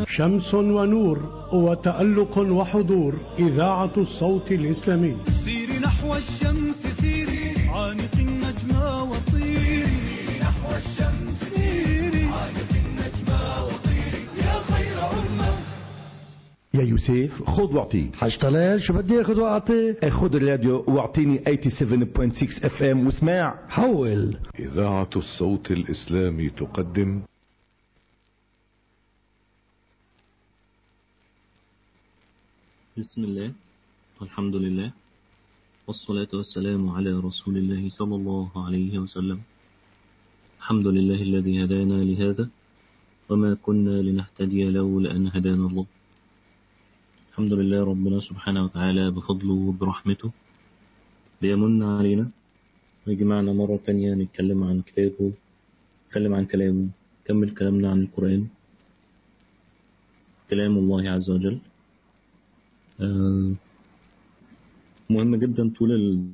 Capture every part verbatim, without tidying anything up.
شمس ونور وتألق وحضور، إذاعة الصوت الإسلامي. سيري نحو الشمس سيري، عانق النجمة وطيري نحو الشمس سيري، عانق النجمة وطيري يا خير أمة. يا يوسف خذ واعطي. حاج طلال شو بدي اخذ واعطي؟ خذ الراديو واعطيني سبعة وثمانين فاصلة ستة اف ام واسمع. حول. إذاعة الصوت الإسلامي تقدم بسم الله والحمد لله والصلاة والسلام على رسول الله صلى الله عليه وسلم. الحمد لله الذي هدانا لهذا وما كنا لنهتدي لولا أن هدانا الله. الحمد لله ربنا سبحانه وتعالى بفضله وبرحمته بيمن علينا ويجمعنا مرة تانية نتكلم عن كتابه، نتكلم عن كلامه، نكمل كلامنا عن القرآن، كلام الله عز وجل. آه مهم جدا طول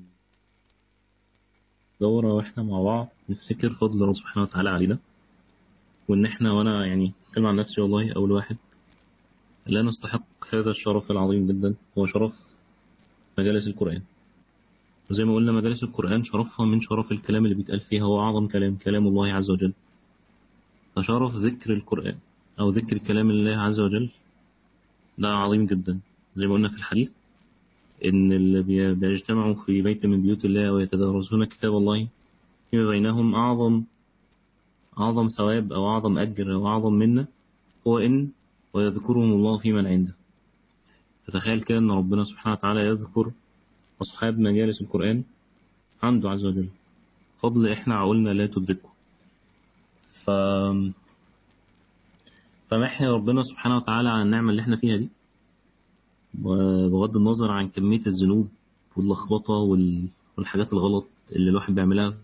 الدورة واحنا مع بعض نفتكر فضل الله سبحانه وتعالى علينا، وان احنا وانا يعني اتكلم عن نفسي والله اول واحد لا نستحق هذا الشرف العظيم جدا، هو شرف مجالس القرآن. وزي ما قلنا مجالس القرآن شرفها من شرف الكلام اللي بيتقال فيها، هو أعظم كلام كلام الله عز وجل. فشرف ذكر القرآن أو ذكر كلام الله عز وجل ده عظيم جدا. زي ما قلنا في الحديث إن اللي بيجتمعوا في بيت من بيوت الله ويتدارسون كتاب الله فيما بينهم أعظم أعظم ثواب أو أعظم أجر أو أعظم منة هو إن ويذكرهم الله في من عنده. فتخيل كده أن ربنا سبحانه وتعالى يذكر أصحاب مجالس القرآن عنده عز وجل، فضل إحنا عقولنا لا تدركه. ف... فمحي ربنا سبحانه وتعالى عن النعمة اللي إحنا فيها دي، وبغض النظر عن كمية الذنوب واللخبطة وال... والحاجات الغلط اللي الواحد بيعملها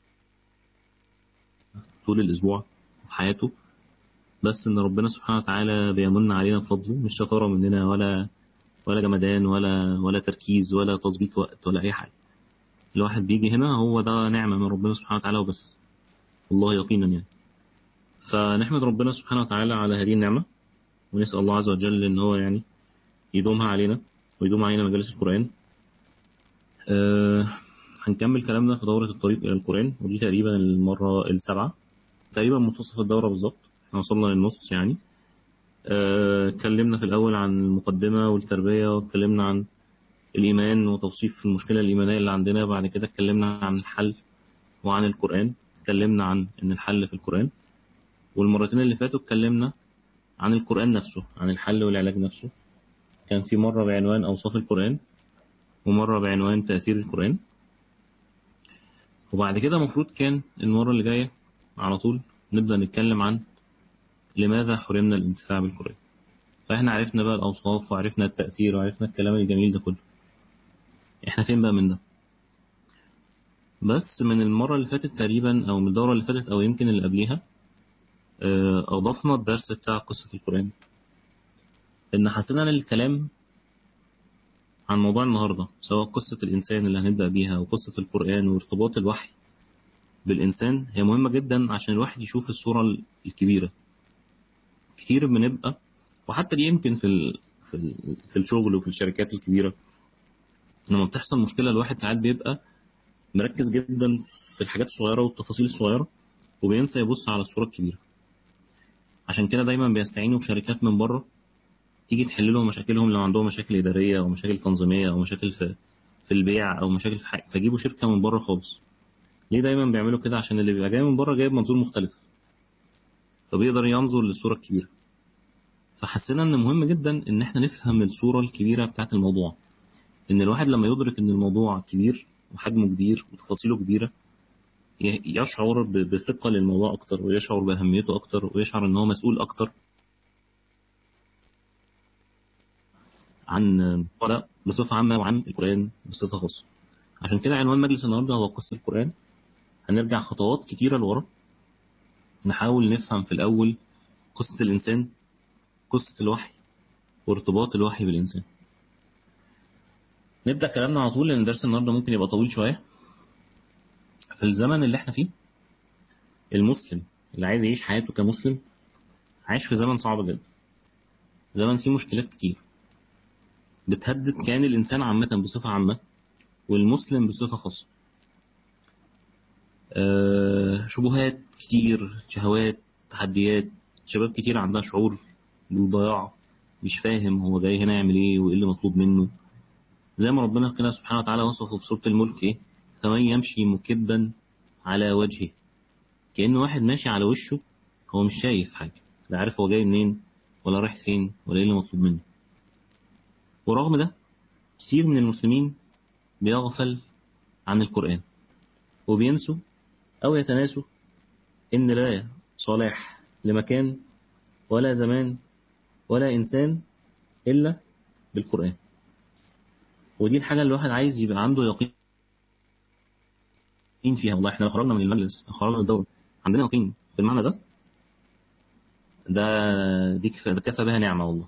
طول الأسبوع في حياته، بس إن ربنا سبحانه وتعالى بيمن علينا بفضله، مش شطارة مننا ولا ولا جمدان ولا ولا تركيز ولا تظبيط وقت ولا أي حاجة. الواحد بيجي هنا هو ده نعمة من ربنا سبحانه وتعالى وبس، والله يقينا يعني. فنحمد ربنا سبحانه وتعالى على هذه النعمة، ونسأل الله عز وجل إن هو يعني يدومها علينا ويدوم علينا مجالس القرآن. أه هنكمل كلامنا في دورة الطريق إلى القرآن، ودي تقريبا المرة السابعة، تقريبا منتصف الدورة بالظبط، احنا وصلنا للنص يعني. اتكلمنا في الأول عن المقدمة والتربية، واتكلمنا عن الإيمان وتوصيف المشكلة الإيمانية اللي عندنا. بعد كده اتكلمنا عن الحل وعن القرآن، اتكلمنا عن إن الحل في القرآن. والمرتين اللي فاتوا اتكلمنا عن القرآن نفسه، عن الحل والعلاج نفسه. كان في مرة بعنوان أوصاف القرآن، ومرة بعنوان تأثير القرآن. وبعد كده مفروض كان المرة اللي جاية على طول نبدأ نتكلم عن لماذا حرمنا الانتفاع بالقرآن. فاحنا عرفنا بقى الأوصاف وعرفنا التأثير وعرفنا الكلام الجميل ده كله. احنا فين بقى من ده؟ بس من المرة اللي فاتت تقريبا أو من الدورة اللي فاتت أو يمكن اللي قبليها أضفنا الدرس بتاع قصة القرآن، إن حسنا أن الكلام عن موضوع النهاردة سواء قصة الإنسان اللي هنبدأ بيها أو قصة القرآن وارتباط الوحي بالإنسان هي مهمة جدا عشان الواحد يشوف الصورة الكبيرة. كتير بنبقى وحتى دي يمكن في ال في ال في الشغل وفي الشركات الكبيرة، لما بتحصل مشكلة الواحد ساعات بيبقى مركز جدا في الحاجات الصغيرة والتفاصيل الصغيرة وبينسى يبص على الصورة الكبيرة. عشان كده دايما بيستعينوا بشركات من بره تيجي تحل لهم مشاكلهم لو عندهم مشاكل إدارية أو مشاكل تنظيمية أو مشاكل في في البيع أو مشاكل في حاجة، فجيبوا شركة من بره خالص. ليه دايما بيعملوا كده؟ عشان اللي بيبقى جاي من بره جايب منظور مختلف، فبيقدر ينظر للصورة الكبيرة. فحسنا ان مهم جدا ان احنا نفهم الصورة الكبيرة بتاعت الموضوع، ان الواحد لما يدرك ان الموضوع كبير وحجمه كبير وتفاصيله كبيرة يشعر بثقة للموضوع اكتر، ويشعر باهميته اكتر، ويشعر ان هو مسؤول اكتر عن ولا بصفة عامة وعن القرآن بصفة خاصة. عشان كده عنوان مجلس النهاردة هو قصة القرآن. هنرجع خطوات كتيرة لورا، نحاول نفهم في الاول قصة الانسان، قصة الوحي، وارتباط الوحي بالإنسان. نبدأ كلامنا على طول لأن درس النهاردة ممكن يبقى طويل شوية. في الزمن اللي احنا فيه المسلم اللي عايز يعيش حياته كمسلم عايش في زمن صعب جدا. زمن فيه مشكلات كتير بتهدد كيان الإنسان عامة بصفة عامة والمسلم بصفة خاصة. أه شبهات كتير، شهوات، تحديات، شباب كتير عندها شعور بالضياع، مش فاهم هو جاي هنا يعمل ايه وايه اللي مطلوب منه. زي ما ربنا كده سبحانه وتعالى وصفه في سورة الملك ايه، فمن يمشي مكبا على وجهه، كأنه واحد ماشي على وشه هو مش شايف حاجة، لا عارف هو جاي منين ولا رايح فين ولا ايه اللي مطلوب منه. ورغم ده كتير من المسلمين بيغفل عن القرآن وبينسوا أو يتناسوا إن لا صلاح لمكان ولا زمان ولا إنسان إلا بالقرآن. ودي الحاجة اللي الواحد عايز يبقى عنده يقين فيها. والله احنا لو خرجنا من المجلس، خرجنا من الدورة، عندنا يقين في المعنى ده، ده دي كفى, ده كفى بها نعمة والله.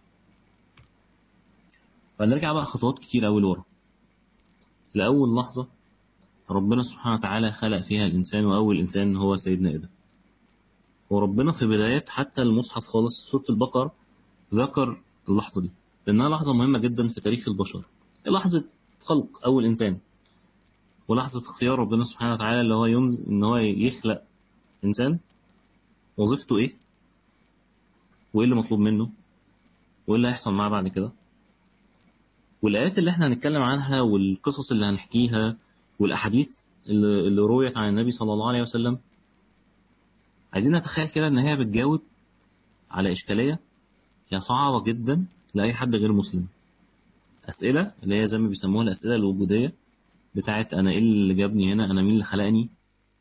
فنرجع بقى خطوات كتير أوي لورا، لأول لحظة ربنا سبحانه وتعالى خلق فيها الإنسان، وأول إنسان هو سيدنا آدم. وربنا في بدايات حتى المصحف خالص سورة البقرة ذكر اللحظة دي لأنها لحظة مهمة جدا في تاريخ البشر، لحظة خلق أول إنسان ولحظة اختيار ربنا سبحانه وتعالى اللي هو ينزل إن هو يخلق إنسان، وظيفته إيه وإيه اللي مطلوب منه وإيه اللي هيحصل معاه بعد كده. والآيات اللي احنا هنتكلم عنها والقصص اللي هنحكيها والأحاديث اللي, اللي رويت عن النبي صلى الله عليه وسلم، عايزين نتخيل كده إن هي بتجاوب على إشكالية هي صعبة جدا لأي حد غير مسلم. أسئلة اللي هي زي ما بيسموها الأسئلة الوجودية بتاعت أنا إيه اللي جابني هنا، أنا مين اللي خلقني، إيه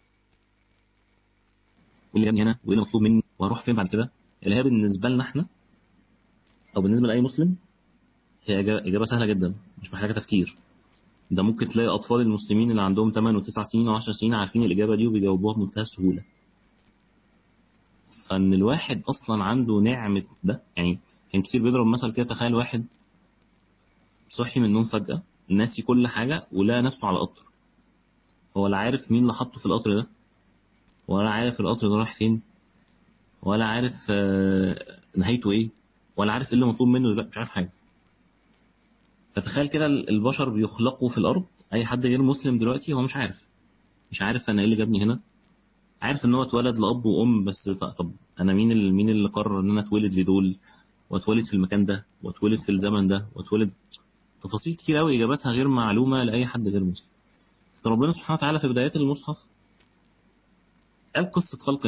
اللي جابني هنا وإيه اللي مطلوب مني وهروح فين بعد كده، اللي هي بالنسبة لنا إحنا أو بالنسبة لأي مسلم هي إجابة سهلة جدا مش محتاجة تفكير. ده ممكن تلاقي أطفال المسلمين اللي عندهم ثمانية وتسع سنين وعشر سنين عارفين الإجابة دي وبيجاوبوها بمنتهى السهولة. فإن الواحد أصلا عنده نعمة ده، يعني كان كتير بيضرب مثل كده، تخيل واحد صحي من النوم فجأة ناسي كل حاجة ولقى نفسه على قطر، هو لا عارف مين اللي حطه في القطر ده ولا عارف القطر ده رايح فين ولا عارف نهايته ايه ولا عارف ايه اللي مطلوب منه، لا مش عارف حاجة. فتخيل كده البشر بيخلقوا في الأرض، أي حد غير مسلم دلوقتي هو مش عارف مش عارف أنا ايه اللي جابني هنا، عارف ان هو اتولد لأب وأم بس، طب أنا مين اللي مين اللي قرر ان أنا اتولد لدول واتولد في المكان ده واتولد في الزمن ده واتولد، تفاصيل كتير قوي إجاباتها غير معلومة لأي حد غير مسلم. فربنا سبحانه وتعالى في بدايات المصحف قال قصة خلق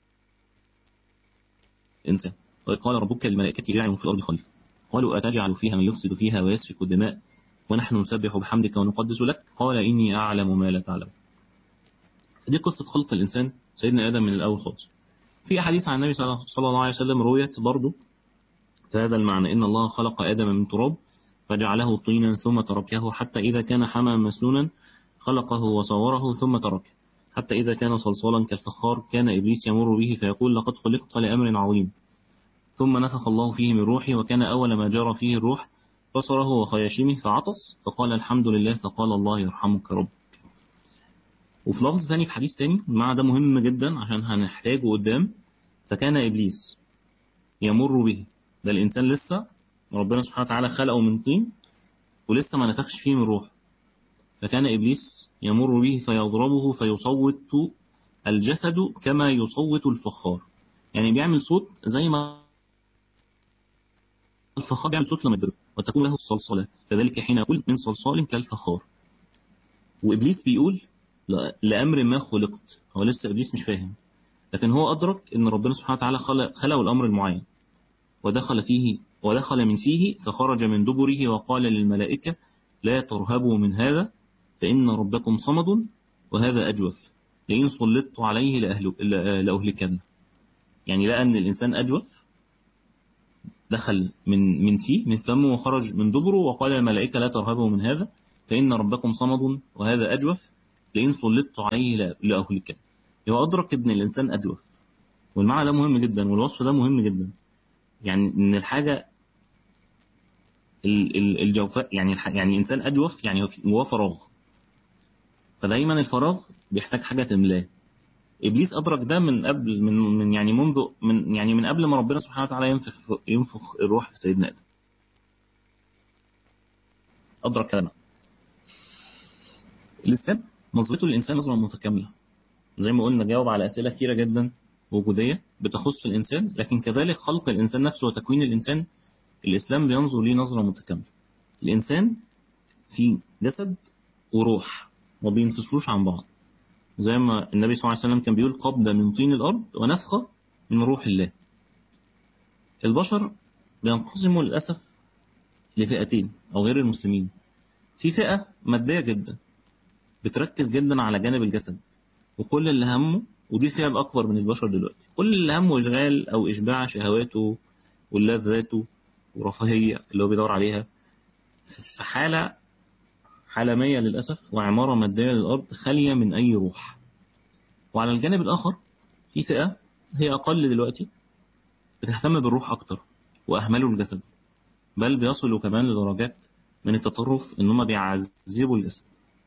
الإنسان، وإذ قال ربك للملائكة جاعل في الأرض خليفة قالوا أتجعل فيها من يفسد فيها ويسفك الدماء ونحن نسبح بحمدك ونقدس لك قال إني أعلم ما لا تعلم. دي قصة خلق الإنسان سيدنا آدم من الأول خالص. في أحاديث عن النبي صلى الله عليه وسلم رويت برضو في هذا المعنى، إن الله خلق آدم من تراب فجعله طينا ثم تركه حتى إذا كان حما مسنونا خلقه وصوره ثم تركه حتى إذا كان صلصالا كالفخار كان إبليس يمر به فيقول لقد خلقت لأمر عظيم ثم نفخ الله فيه من روحه وكان أول ما جرى فيه الروح بصره وخياشمه فعطس فقال الحمد لله فقال الله يرحمك رب. وفي لفظ ثاني في حديث ثاني المعنى ده مهم جدا عشان هنحتاجه قدام، فكان إبليس يمر به، ده الإنسان لسه ربنا سبحانه وتعالى خلقه من طين ولسه ما نفخش فيه من روح، فكان إبليس يمر به فيضربه فيصوت الجسد كما يصوت الفخار، يعني بيعمل صوت زي ما الفخار بيعمل صوت لما يضرب وتكون له الصلصلة فذلك حين يقول من صلصال كالفخار. وإبليس بيقول لأمر ما خلقت، هو لسه إبليس مش فاهم، لكن هو أدرك إن ربنا سبحانه وتعالى خلق خلق الأمر المعين ودخل فيه ودخل من فيه فخرج من دبره وقال للملائكة لا ترهبوا من هذا فإن ربكم صمد وهذا أجوف لئن سلطت عليه لأهلكنه. يعني لقى أن الإنسان أجوف دخل من من فيه من فمه وخرج من دبره وقال للملائكة لا ترهبوا من هذا فإن ربكم صمد وهذا أجوف لئن سلطت عليه لأهلكنه. هو أدرك أن الإنسان أجوف، والمعنى ده مهم جدا والوصف ده مهم جدا، يعني ان الحاجه الجوفاء يعني يعني انسان اجوف يعني هو فراغ، فدايما الفراغ بيحتاج حاجه تملاه، إبليس أدرك ده من قبل من من يعني منذ من يعني من قبل ما ربنا سبحانه وتعالى ينفخ ينفخ الروح في سيدنا آدم. أدرك كلامه. الإسلام نظرته للإنسان نظرة متكاملة، زي ما قلنا جاوب على أسئلة كثيرة جدا وجودية بتخص الإنسان، لكن كذلك خلق الإنسان نفسه وتكوين الإنسان الإسلام بينظر ليه نظرة متكاملة. الإنسان في جسد وروح ما بينفصلوش عن بعض، زي ما النبي صلى الله عليه وسلم كان بيقول قبضة من طين الأرض ونفخة من روح الله. البشر بينقسموا للأسف لفئتين أو غير المسلمين. في فئة مادية جدا بتركز جدا على جانب الجسد، وكل اللي همه، ودي الفئة الأكبر من البشر دلوقتي، كل اللي همه إشغال أو إشباع شهواته ولذاته ورفاهية اللي هو بيدور عليها، في حالة عالمية للأسف وعمارة مادية للأرض خالية من أي روح. وعلى الجانب الآخر في فئة هي أقل دلوقتي بتهتم بالروح أكتر وأهملوا الجسد، بل بيصلوا كمان لدرجات من التطرف إن هم بيعذبوا الجسد.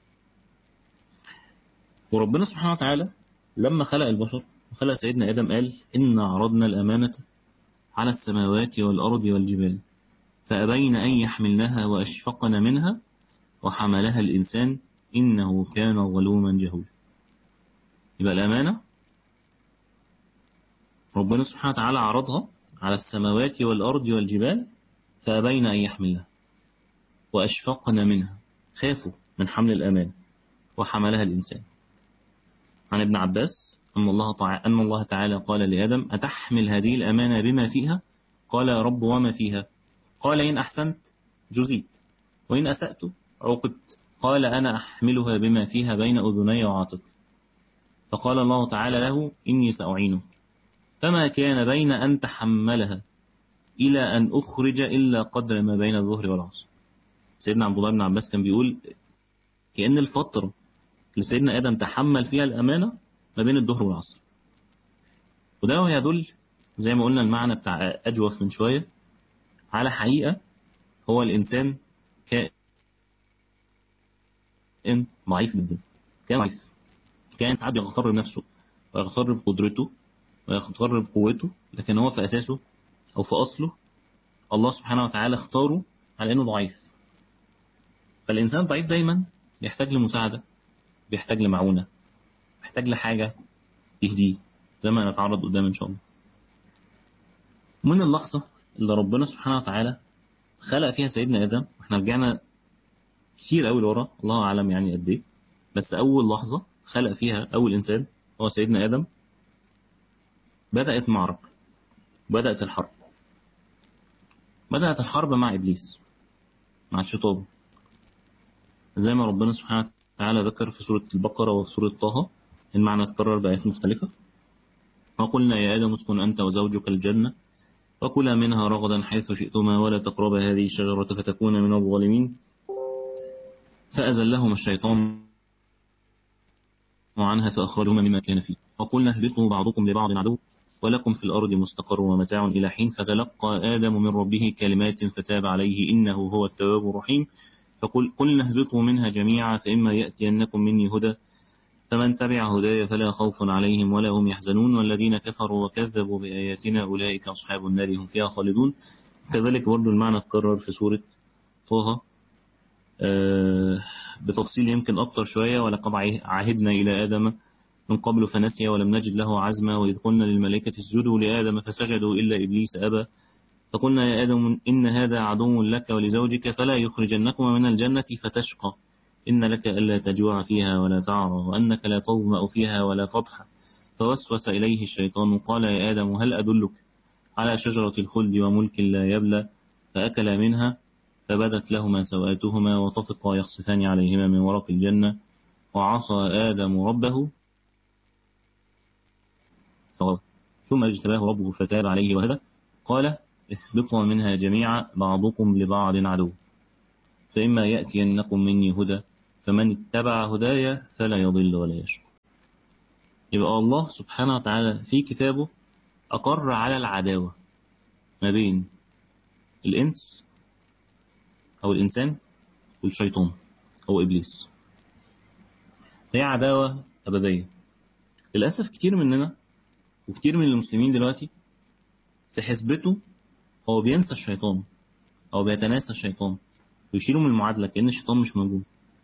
وربنا سبحانه وتعالى لما خلق البشر وخلق سيدنا آدم قال إن عرضنا الأمانة على السماوات والأرض والجبال فأبين أن يحملنها وأشفقن منها وحملها الإنسان إنه كان ظلوما جهولا. يبقى الأمانة ربنا سبحانه وتعالى عرضها على السماوات والأرض والجبال فأبين أن يحملنها وأشفقن منها، خافوا من حمل الأمانة وحملها الإنسان. عن ابن عباس أن الله تعالى, أن الله تعالى قال لآدم أتحمل هذه الأمانة بما فيها؟ قال يا رب وما فيها؟ قال إن أحسنت جزيت وإن أسأت عوقبت. قال أنا أحملها بما فيها بين أذني وعاتق. فقال الله تعالى له إني سأعينك. فما كان بين أن تحملها إلى أن أخرج إلا قدر ما بين الظهر والعصر. سيدنا عبد الله بن عباس كان بيقول كأن الفترة اللي سيدنا آدم تحمل فيها الأمانة ما بين الظهر والعصر. وده يدل زي ما قلنا المعنى بتاع أجوف من شوية على حقيقة هو الإنسان كائن ضعيف جدا، كائن ضعيف، كائن ساعات بيغتر بنفسه ويغتر بقدرته ويغتر بقوته، لكن هو في أساسه أو في أصله الله سبحانه وتعالى اختاره على أنه ضعيف. فالإنسان ضعيف دايما بيحتاج لمساعدة، بيحتاج لمعونة، بيحتاج لحاجة تهديه، زي ما نتعرض قدام إن شاء الله. من اللحظة اللي ربنا سبحانه وتعالى خلق فيها سيدنا آدم، واحنا رجعنا كتير قوي لورا الله أعلم يعني قد إيه، بس أول لحظة خلق فيها أول إنسان هو سيدنا آدم، بدأت معركة، بدأت الحرب. بدأت الحرب مع إبليس، مع الشيطان، زي ما ربنا سبحانه وتعالى ذكر في سورة البقرة وفي سورة طه. المعنى اتكرر بآيات مختلفة. وقلنا يا آدم اسكن أنت وزوجك الجنة وكلا منها رغدا حيث شئتما ولا تقربا هذه الشجرة فتكونا من الظالمين فأزلهما الشيطان عنها فأخرجهما مما كان فيه وقلنا اهبطوا بعضكم لبعض عدو ولكم في الأرض مستقر ومتاع إلى حين فتلقى آدم من ربه كلمات فتاب عليه إنه هو التواب الرحيم. فقل قلنا اهبطوا منها جميعا فإما يأتينكم مني هدى فمن تبع هدايا فلا خوف عليهم ولا هم يحزنون والذين كفروا وكذبوا بآياتنا أولئك أصحاب النار هم فيها خالدون. كذلك برضو المعنى اتكرر في سورة طه آه بتفصيل يمكن أكتر شوية. ولقد عهدنا إلى آدم من قبل فنسي ولم نجد له عزما وإذ قلنا للملائكة اسجدوا لآدم فسجدوا إلا إبليس أبى فقلنا يا آدم إن هذا عدو لك ولزوجك فلا يخرجنكما من الجنة فتشقى إن لك ألا تجوع فيها ولا تعرى وأنك لا تظمأ فيها ولا تضحى. فوسوس إليه الشيطان قال يا آدم هل أدلك على شجرة الخلد وملك لا يبلى فأكلا منها فبدت لهما سوآتهما وطفقا يخصفان عليهما من ورق الجنة وعصى آدم ربه فغوى ثم اجتباه ربه فتاب عليه وهدى قال اهبطوا منها جميعا بعضكم لبعض عدو فإما يأتينكم مني هدى فمن اتبع هدايا فلا يضل ولا يشقى. يبقى الله سبحانه وتعالى في كتابه أقر على العداوة ما بين الإنس أو الإنسان والشيطان أو إبليس. هي عداوة أبدية للأسف كتير مننا وكتير من المسلمين دلوقتي في حسبته هو بينسى الشيطان أو بيتناسى الشيطان ويشيله من المعادلة كأن الشيطان مش موجود.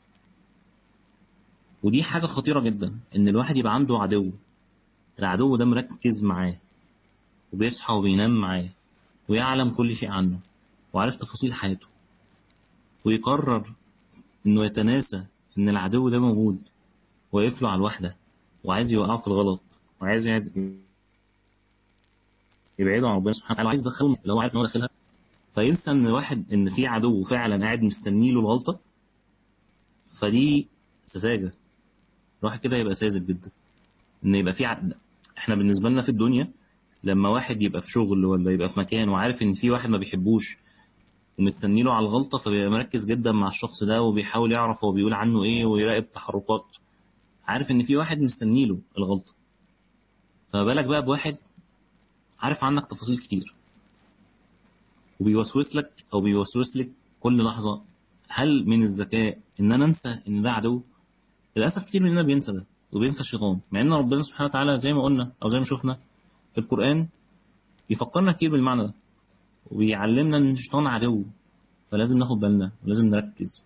ودي حاجة خطيرة جدا، إن الواحد يبقى عنده عدو، العدو ده مركز معاه وبيصحى وبينام معاه ويعلم كل شيء عنه وعارف تفاصيل حياته، ويقرر إنه يتناسى إن العدو ده موجود ويقفله على الوحدة وعايز يوقعه في الغلط وعايز يبعده عن ربنا سبحانه وتعالى وعايز يدخله اللي هو عارف إن هو داخلها. فينسى إن واحد إن في عدو فعلا قاعد مستني له الغلطة. فدي سذاجة. الواحد كده يبقى ساذج جدا إن يبقى في عدد. إحنا بالنسبة لنا في الدنيا لما واحد يبقى في شغل ولا يبقى في مكان وعارف إن في واحد ما بيحبوش ومستني له على الغلطة، فبيبقى مركز جدا مع الشخص ده وبيحاول يعرف هو بيقول عنه إيه ويراقب تحركات، عارف إن في واحد مستني له الغلطة. فما بالك بقى بواحد عارف عنك تفاصيل كتير وبيوسوس لك أو بيوسوس لك كل لحظة. هل من الذكاء إن أنا أنسى إن ده عدو؟ للأسف كتير مننا بينسى ده وبينسى الشيطان، مع إن ربنا سبحانه وتعالى زي ما قلنا أو زي ما شفنا في القرآن بيفكرنا كتير بالمعنى ده وبيعلمنا إن الشيطان عدو، فلازم ناخد بالنا ولازم نركز.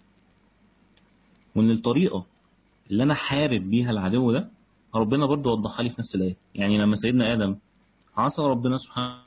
وإن الطريقة اللي أنا حارب بيها العدو ده ربنا برضو وضحها لي في نفس الآية. يعني لما سيدنا آدم عصى ربنا سبحانه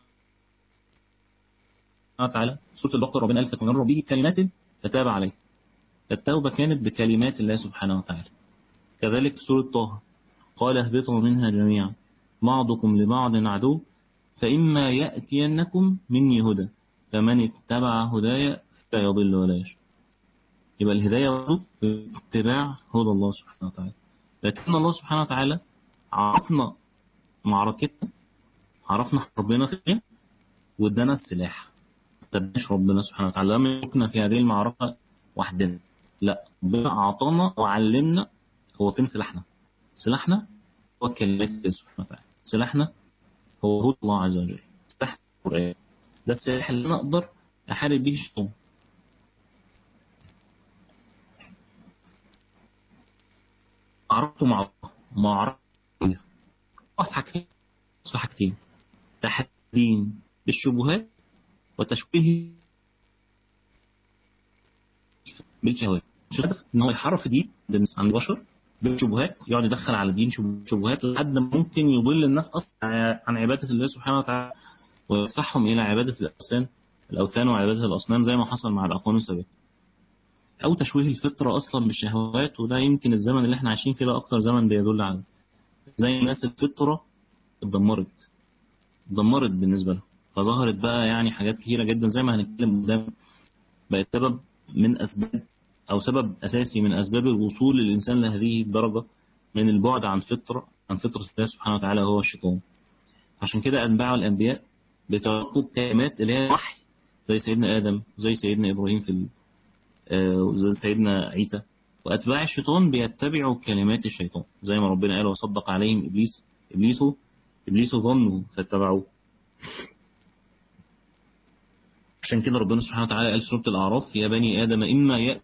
وتعالى سورة البقرة ربنا قال فكمن ربه كلمات فتاب عليه. التوبة كانت بكلمات الله سبحانه وتعالى. كذلك سورة طه قال اهبطوا منها جميعا بعضكم لبعض عدو فإما يأتينكم مني هدى فمن اتبع هدايا فلا يضل ولا يشقى. يبقى الهداية برضو اتباع هدى الله سبحانه وتعالى. لكن الله سبحانه وتعالى عرفنا معركتنا، عرفنا ربنا فين وادانا السلاح. ما تبناش ربنا سبحانه وتعالى لما يكون في هذه المعركة وحدنا، لا ربنا أعطانا وعلمنا هو فين سلاحنا. سلاحنا هو كلمات الله سبحانه وتعالى، سلاحنا هو هدى الله عز وجل، سلاح القرآن. ده السلاح اللي أنا أقدر أحارب به الشيطان. عرفته مع الله معركة في حاجتين في حاجتين تحدين بالشبهات وتشويه بالشهوات. الهدف ان هو يحرف دين عند البشر بالشبهات، يقعد يدخل على الدين شبهات لحد ما ممكن يضل الناس اصلا عن عباده الله سبحانه وتعالى ويدفعهم الى عباده الاوثان الاوثان وعباده الاصنام زي ما حصل مع الاقوام السابقه. او تشويه الفطره اصلا بالشهوات، وده يمكن الزمن اللي احنا عايشين فيه ده اكتر زمن بيدل على زي الناس الفطره اتدمرت اتدمرت بالنسبه لهم، فظهرت بقى يعني حاجات كثيره جدا زي ما هنتكلم قدام بقت سبب من اسباب او سبب اساسي من اسباب الوصول للانسان لهذه الدرجه من البعد عن فطره عن فطره الله سبحانه وتعالى هو الشيطان. عشان كده انباع الانبياء بتلقوا كلمات اللي هي وحي زي سيدنا ادم زي سيدنا ابراهيم في زي سيدنا عيسى، واتباع الشيطان بيتبعوا كلمات الشيطان زي ما ربنا قال وصدق عليهم ابليس ابليس ابليس ظنوا فاتبعوه. عشان كده ربنا سبحانه وتعالى قال سورة الأعراف يا بني آدم إما يأتكم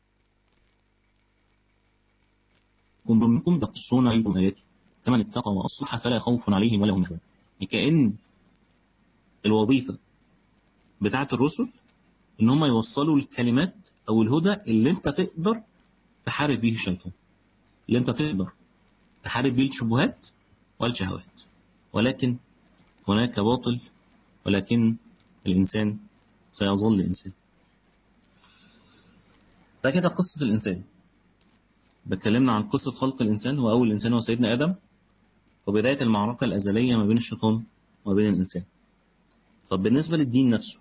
منكم تقصون عليكم آياتي فمن اتقى وأصلح فلا خوف عليهم ولا هم يحزنون. كأن الوظيفة بتاعة الرسل إن هم يوصلوا الكلمات أو الهدى اللي أنت تقدر تحارب به الشيطان، اللي أنت تقدر تحارب به الشبهات والشهوات. ولكن هناك باطل، ولكن الإنسان سيظل إنسان. ده كده قصة الإنسان. بتكلمنا عن قصة خلق الإنسان، وأول الإنسان هو سيدنا آدم، وبداية المعركة الأزلية ما بين الشيطان وما بين الإنسان. طب بالنسبة للدين نفسه،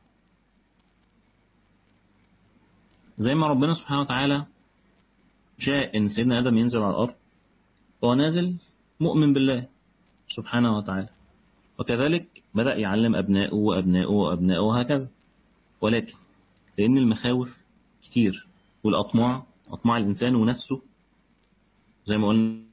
زي ما ربنا سبحانه وتعالى شاء إن سيدنا آدم ينزل على الأرض، هو نازل مؤمن بالله سبحانه وتعالى، وكذلك بدأ يعلم أبنائه وأبنائه وأبنائه وهكذا. ولكن لأن المخاوف كتير والأطماع أطماع الإنسان ونفسه زي ما قلنا